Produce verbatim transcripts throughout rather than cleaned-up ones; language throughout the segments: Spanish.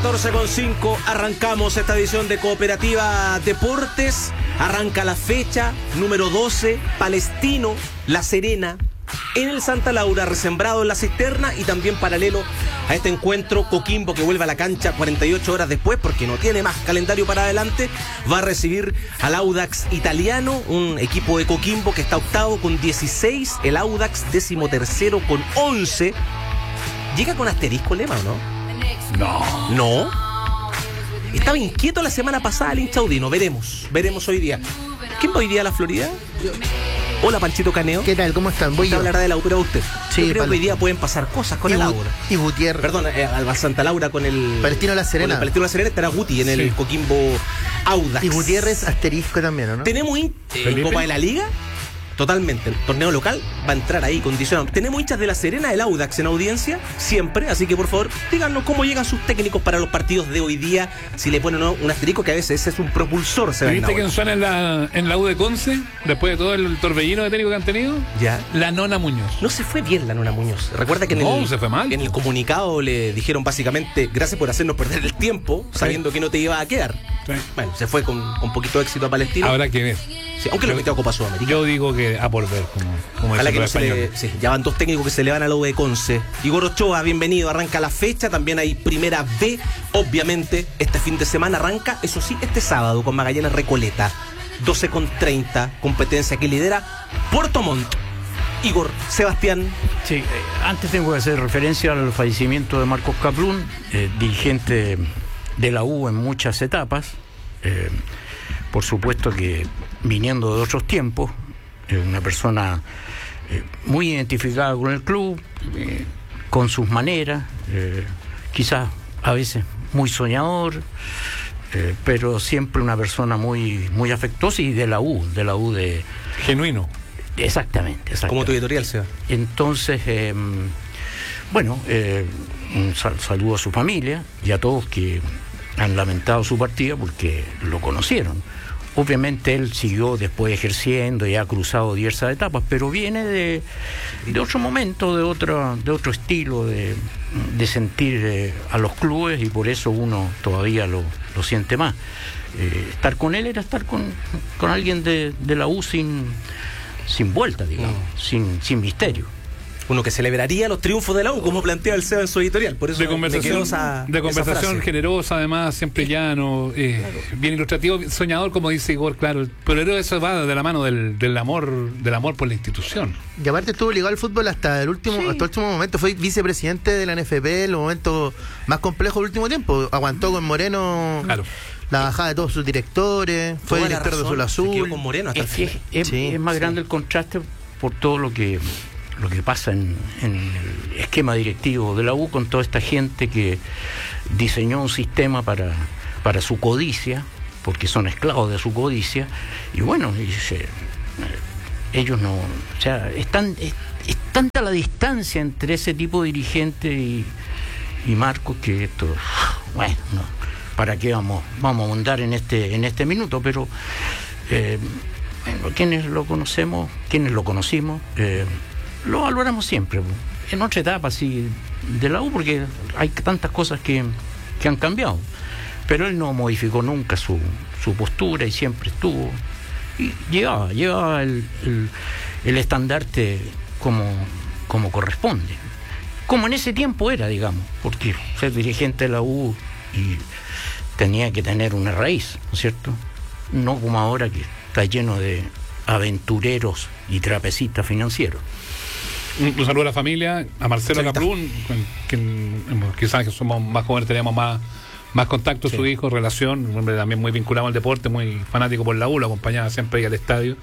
catorce con cinco, arrancamos esta edición de Cooperativa Deportes. Arranca la fecha número doce, Palestino, La Serena, en el Santa Laura, resembrado en la cisterna, y también paralelo a este encuentro, Coquimbo, que vuelve a la cancha cuarenta y ocho horas después porque no tiene más calendario para adelante, va a recibir al Audax italiano, un equipo de Coquimbo que está octavo con dieciséis, el Audax décimo tercero con once. ¿Llega con asterisco Lema o no? No. ¿No? Estaba inquieto la semana pasada el hincha audino. Veremos, veremos hoy día. ¿Quién va hoy día a la Florida? Yo. Hola, Panchito Caneo. ¿Qué tal? ¿Cómo están? Voy usted yo. hablará de la ópera usted. Sí, yo creo pal... que hoy día pueden pasar cosas con y el Bu- Aura. Y Gutiérrez. Perdón, eh, al Santa Laura con el Palestino La Serena. Con el Palestino La Serena estará Guti en Sí. el Coquimbo Audax. Y Gutiérrez asterisco también, ¿o no? Tenemos in- eh, ¿Felipe? Copa de la Liga. Totalmente, el torneo local va a entrar ahí condicionado. Tenemos hinchas de La Serena, el Audax en audiencia, siempre, así que por favor, díganos cómo llegan sus técnicos para los partidos de hoy día, si le ponen o no un asterisco, que a veces ese es un propulsor. Se ¿Viste quién suena en la, en la U de Conce? Después de todo el torbellino de técnico que han tenido. Ya. La Nona Muñoz. No se fue bien la Nona Muñoz. Recuerda que en, No, el, se fue mal. en el comunicado le dijeron básicamente, gracias por hacernos perder el tiempo, sabiendo que no te iba a quedar. Sí. Bueno, se fue con, con poquito éxito a Palestino. Habrá que ver. Sí, aunque lo yo, metió a Copa Sudamericana. Yo digo que a por ver, como, como Ojalá dicen que no los se le, españoles. sí, ya van dos técnicos que se le van a la U de Conce. Igor Ochoa, bienvenido, arranca la fecha, también hay Primera B, obviamente, este fin de semana arranca, eso sí, este sábado con Magallanes Recoleta, doce con treinta, competencia que lidera Puerto Montt. Igor, Sebastián. Sí, eh, antes tengo que hacer referencia al fallecimiento de Marcos Kaplún, eh, dirigente de la U en muchas etapas. Eh, por supuesto que viniendo de otros tiempos, eh, una persona eh, muy identificada con el club, eh, con sus maneras, eh, quizás a veces muy soñador, eh, pero siempre una persona muy, muy afectuosa y de la U, de la U de... Genuino. Exactamente, exactamente. Como tu editorial, Seba. Entonces, eh, bueno, eh, un sal- saludo a su familia y a todos que han lamentado su partida porque lo conocieron. Obviamente él siguió después ejerciendo y ha cruzado diversas etapas, pero viene de, de otro momento, de otro, de otro estilo de, de sentir eh, a los clubes, y por eso uno todavía lo, lo siente más. Eh, estar con él era estar con, con alguien de, de la U sin, sin vuelta, digamos, Mm. sin, sin misterio. Uno que celebraría los triunfos de la U, como plantea el Seba en su editorial. Por eso De me conversación, quedó esa, de esa conversación frase. generosa, además, siempre llano, eh, bien ilustrativo, soñador, como dice Igor, claro. Pero eso va de la mano del, del amor del amor por la institución. Y aparte estuvo ligado al fútbol hasta el último, Sí. hasta el último momento. Fue vicepresidente de la N F P en los momentos más complejos del último tiempo. Aguantó con Moreno Claro. la bajada de todos sus directores. Fue Toda la director de razón, Azul se quedó con Azul. Moreno hasta el Es, que final. es, Sí, es más sí. grande el contraste por todo lo que lo que pasa en, en el esquema directivo de la U, con toda esta gente que diseñó un sistema para, para su codicia, porque son esclavos de su codicia, y bueno, y se- eh, ellos no, o sea, están, es, es tanta la distancia entre ese tipo de dirigente y, y Marcos que esto, bueno, no, ¿para qué vamos, vamos a ahondar en este, en este minuto? Pero eh, bueno, quienes lo conocemos, quienes lo conocimos, eh, lo valoramos siempre, en otra etapa así de la U, porque hay tantas cosas que, que han cambiado. Pero él no modificó nunca su, su postura y siempre estuvo. Y llevaba, llevaba el, el, el estandarte como, como corresponde. Como en ese tiempo era, digamos, porque ser dirigente de la U y tenía que tener una raíz, ¿no es cierto? No como ahora que está lleno de aventureros y trapecistas financieros. Un, un saludo a la familia, a Marcelo Chavita. Caplún, con quien quizás que somos más jóvenes, tenemos más, más contacto, Sí. su hijo, relación, un hombre también muy vinculado al deporte, muy fanático por la U, lo acompañaba siempre ahí al estadio.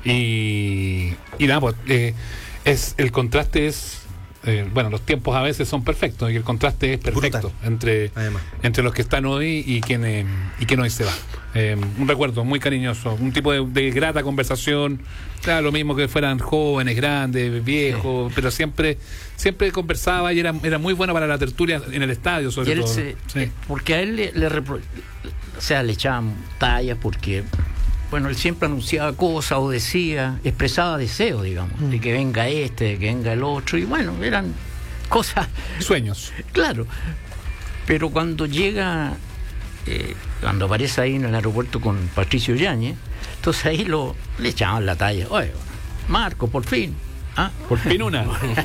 Y, y nada, pues eh, es el contraste es, eh, bueno, los tiempos a veces son perfectos y el contraste es perfecto Brutal. entre, Además. entre los que están hoy y quienes y quien hoy se va. Eh, un recuerdo muy cariñoso, un tipo de, de grata conversación, claro, lo mismo que fueran jóvenes, grandes, viejos, pero siempre siempre conversaba y era, era muy bueno para la tertulia en el estadio, sobre Y él todo. se- Sí. eh, porque a él le, le repro- o sea, le echaban tallas porque, bueno, él siempre anunciaba cosas o decía, expresaba deseos, digamos, de que venga este, de que venga el otro, y bueno, eran cosas, Sueños. claro. Pero cuando llega, eh, cuando aparece ahí en el aeropuerto con Patricio Yáñez, entonces ahí lo, le echaban la talla. Oye, Marco, por fin. ¿Ah? Por fin una.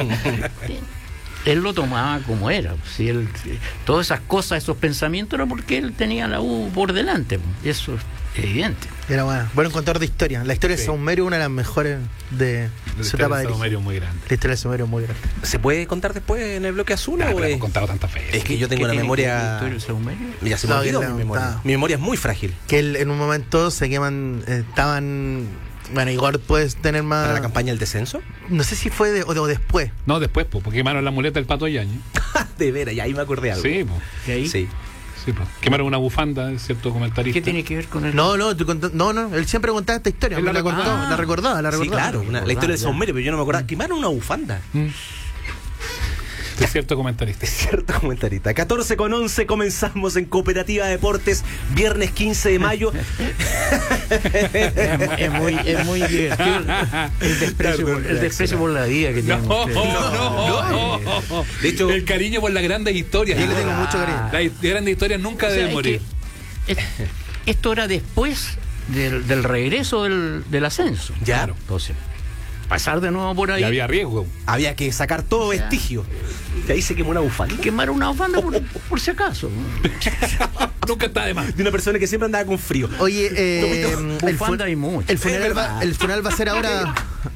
Él lo tomaba como era. Si él, todas esas cosas, esos pensamientos, era porque él tenía la U por delante. Eso es evidente. Era bueno, buen contador de historia. La historia Sí. de Saumerio es una de las mejores de su etapa de Saumerio muy grande. La historia de Saumerio es muy grande. ¿Se puede contar después en el bloque azul? Ah, o pero es- hemos contado tantas veces. Es que yo tengo ¿Qué una tiene que ver la memoria. historia del Saumerio? Ya se me No, olvidó que la- mi memoria. está- Mi memoria es muy frágil. Que él en un momento se queman, eh, estaban. Bueno, Igor puedes tener más. ¿Para la campaña del descenso? No sé si fue de, o, de- o después. No, después, pues, porque quemaron la muleta del Pato Yañez. De veras, ya ahí me acordé algo. Sí, pues. ¿Y ahí? Sí. Sí, pues. Quemaron una bufanda, es cierto comentarista. ¿Qué tiene que ver con el.? No, no, tú cont- no, no, él siempre contaba esta historia. Él la la, recordaba. contaba, la recordaba, la Sí, recordaba. claro, una- la historia del ya. Saumerio, pero yo no me acordaba. Quemaron una bufanda. Mm. Es cierto comentarista. Cierto comentarista. catorce con once comenzamos en Cooperativa Deportes, viernes quince de mayo. Es, es muy, es muy divertido el desprecio, por, el desprecio por la vida que No, tienen no, ustedes. no. De hecho- el cariño por las grandes historias. Yo le tengo mucho cariño. Las grandes historias nunca O sea, deben es morir. que, es- esto era después del, del regreso del, del ascenso. Ya. Claro. Entonces, pasar de nuevo por ahí Y había riesgo. Había que sacar todo vestigio. Y ahí se quemó una bufanda. y quemar una bufanda por, por si acaso. Nunca está de más. De una persona que siempre andaba con frío. Oye, eh, el, Bufanda fu- hay mucho. el funeral Es verdad. va, el funeral va a ser ahora.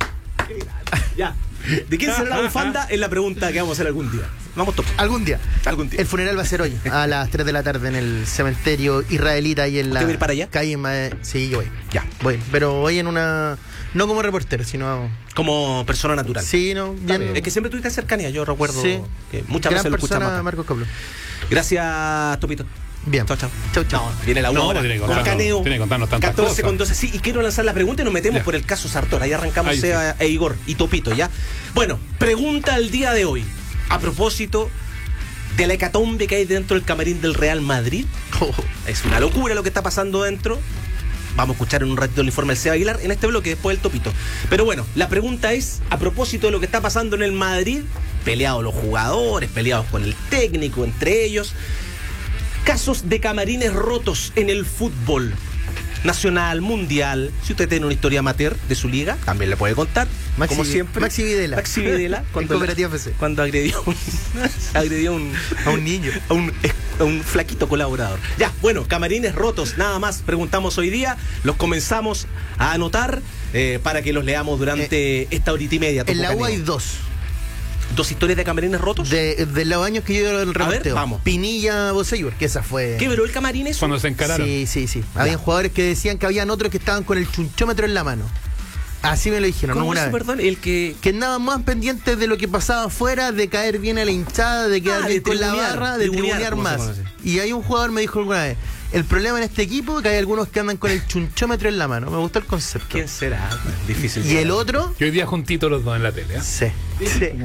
Ya. ¿De quién será la bufanda? Es la pregunta que vamos a hacer algún día. Vamos, top. Algún día. Algún día. El funeral va a ser hoy, a las tres de la tarde, en el cementerio israelita y en la ¿Usted va a ir para allá? calle Ma- Sí, yo voy. Ya. Voy, pero voy en una. No como reportero, sino. Como persona natural. Sí, no. Bien, Es que siempre tuviste cercanía, yo recuerdo Sí. que muchas gran veces lo escuchamos. persona, acá. Marcos Coplo. Gracias, Topito. Bien. Chao, chao. Chau, chau. No, viene la No, hora. tiene que Con contarnos- Caneo. tiene que contarnos tantas catorce con cosas. doce. Sí, y quiero lanzar la pregunta y nos metemos Ya. por el caso Sartor. Ahí arrancamos Ahí sí. Seba e Igor y Topito, ¿ya? Bueno, pregunta al día de hoy. A propósito de la hecatombe que hay dentro del camarín del Real Madrid. Oh, Es una locura lo que está pasando dentro. Vamos a escuchar en un ratito el informe del Seba Aguilar en este bloque, después del Topito. Pero bueno, la pregunta es, a propósito de lo que está pasando en el Madrid, peleados los jugadores, peleados con el técnico, entre ellos, casos de camarines rotos en el fútbol nacional, mundial. Si usted tiene una historia amateur de su liga, también le puede contar. Maxi- como siempre. Maxi Videla. Maxi Videla. En Cooperativa F C. Cuando agredió, un- agredió un, A un niño. a un, a un flaquito colaborador. Ya, bueno, camarines rotos, nada más preguntamos hoy día. Los comenzamos a anotar eh, para que los leamos durante esta horita y media. En la Topo U hay Caneo. dos. ¿Dos historias de camarines rotos? De, de los años que yo iba al reporteo. vamos. Pinilla, Boseyur, que esa fue. ¿Qué, pero el camarín eso? Cuando se encararon. Sí, sí, sí. Habían jugadores que decían que habían otros que estaban con el chunchómetro en la mano. Así me lo dijeron, ¿no? ¿Cómo Una eso, vez. perdón? El que... Que andaban más pendientes de lo que pasaba afuera, de caer bien a la hinchada, de quedar Ah, bien de con la tribunear, barra, de tribunear, tribunear como se más. conoce. Y hay un jugador me dijo alguna vez, el problema en este equipo es que hay algunos que andan con el chunchómetro en la mano. Me gustó el concepto. ¿Quién será? Difícil. Y el otro, Y hoy día juntitos los dos en la tele. ¿eh? sí. sí.